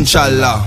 Inch'Allah.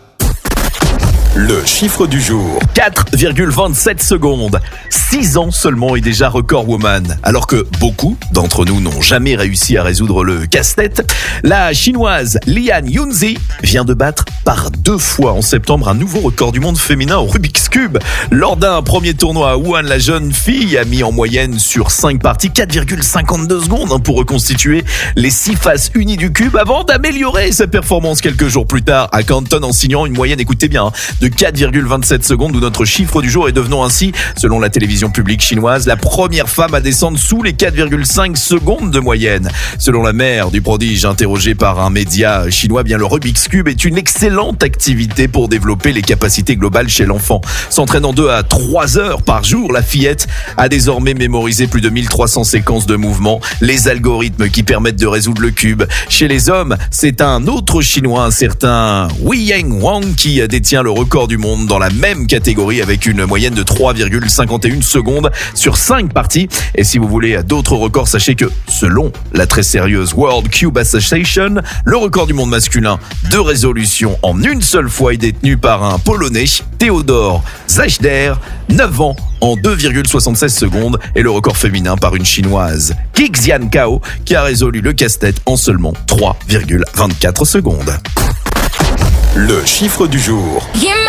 Le chiffre du jour. 4,27 secondes. 6 ans seulement et déjà record woman. Alors que beaucoup d'entre nous n'ont jamais réussi à résoudre le casse-tête, la chinoise Lian Yunzi vient de battre par 2 fois en septembre un nouveau record du monde féminin au Rubik's Cube. Lors d'un premier tournoi à Wuhan, la jeune fille a mis en moyenne sur 5 parties 4,52 secondes pour reconstituer les 6 faces unies du cube avant d'améliorer sa performance quelques jours plus tard à Canton en signant une moyenne, écoutez bien, de 4,27 secondes, où notre chiffre du jour est devenant ainsi, selon la télévision publique chinoise, la première femme à descendre sous les 4,5 secondes de moyenne. Selon la mère du prodige interrogée par un média chinois, bien le Rubik's Cube est une excellente activité pour développer les capacités globales chez l'enfant. S'entraînant 2 à 3 heures par jour, la fillette a désormais mémorisé plus de 1300 séquences de mouvements, les algorithmes qui permettent de résoudre le cube. Chez les hommes, c'est un autre chinois, un certain Weiyang Wang, qui détient le record du monde dans la même catégorie avec une moyenne de 3,51 secondes sur 5 parties. Et si vous voulez d'autres records, sachez que selon la très sérieuse World Cube Association, le record du monde masculin de résolution en une seule fois est détenu par un Polonais, Theodor Zajder, 9 ans en 2,76 secondes, et le record féminin par une chinoise, Xian Cao, qui a résolu le casse-tête en seulement 3,24 secondes. Le chiffre du jour.